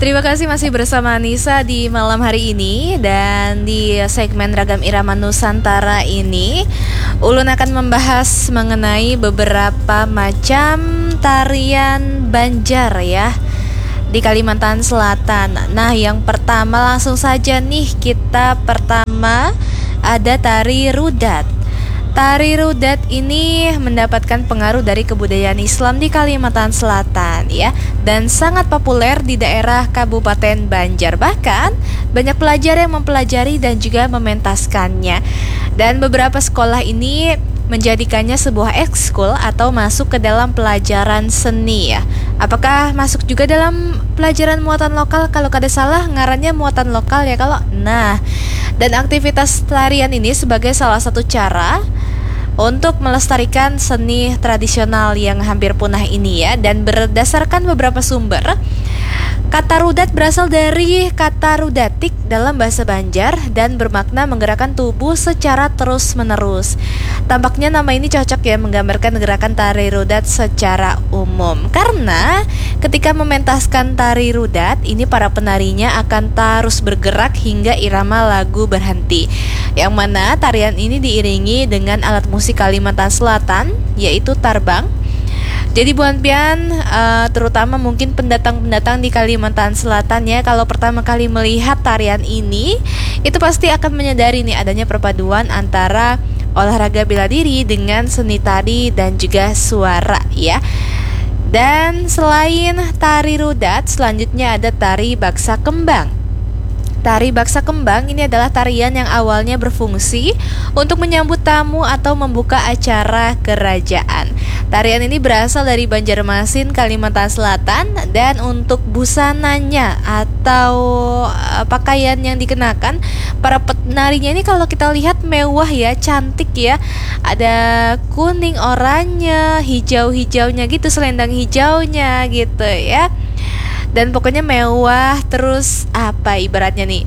Terima kasih masih bersama Nisa di malam hari ini. Dan di segmen Ragam Irama Nusantara ini Ulun akan membahas mengenai beberapa macam tarian Banjar ya di Kalimantan Selatan. Nah, yang pertama langsung saja nih, kita pertama ada tari rudat. Tari rudat ini mendapatkan pengaruh dari kebudayaan Islam di Kalimantan Selatan ya, dan sangat populer di daerah Kabupaten Banjar. Bahkan banyak pelajar yang mempelajari dan juga mementaskannya. Dan beberapa sekolah ini menjadikannya sebuah ekskul atau masuk ke dalam pelajaran seni ya. Apakah masuk juga dalam pelajaran muatan lokal? Kalau kada salah ngarannya muatan lokal ya kalau. Nah, dan aktivitas tarian ini sebagai salah satu cara untuk melestarikan seni tradisional yang hampir punah ini ya. Dan berdasarkan beberapa sumber, kata rudat berasal dari kata rudatik dalam bahasa Banjar dan bermakna menggerakkan tubuh secara terus-menerus. Tampaknya nama ini cocok ya menggambarkan gerakan tari rudat secara umum, karena ketika mementaskan tari rudat ini para penarinya akan terus bergerak hingga irama lagu berhenti, yang mana tarian ini diiringi dengan alat musik Kalimantan Selatan yaitu tarbang. Jadi buan pian, terutama mungkin pendatang-pendatang di Kalimantan Selatan ya, kalau pertama kali melihat tarian ini, itu pasti akan menyadari nih adanya perpaduan antara olahraga bela diri dengan seni tari dan juga suara ya. Dan selain tari rudat, selanjutnya ada tari baksa kembang. Tari baksa kembang ini adalah tarian yang awalnya berfungsi untuk menyambut tamu atau membuka acara kerajaan. Tarian ini berasal dari Banjarmasin, Kalimantan Selatan, dan untuk busananya atau pakaian yang dikenakan para penarinya ini kalau kita lihat mewah ya, cantik ya. Ada kuning, oranye, hijau-hijaunya gitu, selendang hijaunya gitu ya. Dan pokoknya mewah, terus apa ibaratnya nih,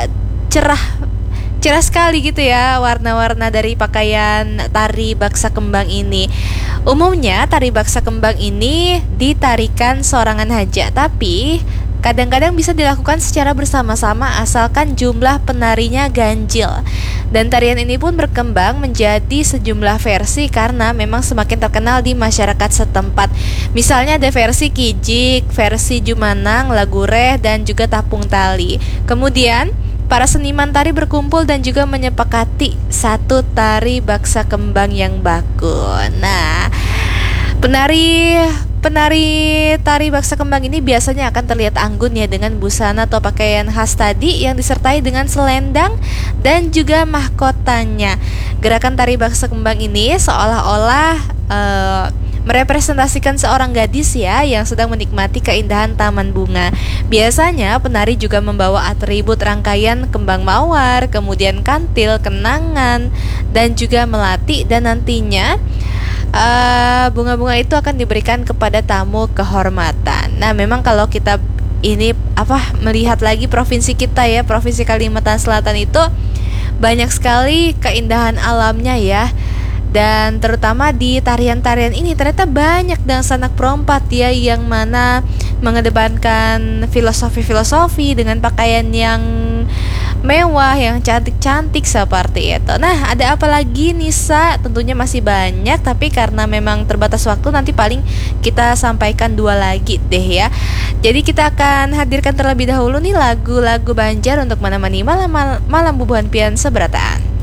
cerah sekali gitu ya warna-warna dari pakaian tari baksa kembang ini. Umumnya tari baksa kembang ini ditarikan seorangan saja, tapi kadang-kadang bisa dilakukan secara bersama-sama asalkan jumlah penarinya ganjil. Dan tarian ini pun berkembang menjadi sejumlah versi karena memang semakin terkenal di masyarakat setempat. Misalnya ada versi kijik, versi jumanang, lagureh, dan juga tapung tali. Kemudian para seniman tari berkumpul dan juga menyepakati satu tari baksa kembang yang baku. Nah, penari tari baksa kembang ini biasanya akan terlihat anggun ya dengan busana atau pakaian khas tadi yang disertai dengan selendang dan juga mahkotanya. Gerakan tari baksa kembang ini seolah-olah merepresentasikan seorang gadis ya yang sedang menikmati keindahan taman bunga. Biasanya penari juga membawa atribut rangkaian kembang mawar, kemudian kantil, kenangan, dan juga melati, dan nantinya bunga-bunga itu akan diberikan kepada tamu kehormatan. Nah, memang kalau kita ini melihat lagi provinsi kita ya, Provinsi Kalimantan Selatan itu banyak sekali keindahan alamnya ya. Dan terutama di tarian-tarian ini ternyata banyak dan sanak perompat ya, yang mana mengedepankan filosofi-filosofi dengan pakaian yang mewah, yang cantik-cantik seperti itu. Nah, ada apa lagi Nisa? Tentunya masih banyak, tapi karena memang terbatas waktu, nanti paling kita sampaikan 2 lagi deh ya. Jadi kita akan hadirkan terlebih dahulu nih lagu-lagu Banjar untuk menemani malam bubuhan pian seberataan.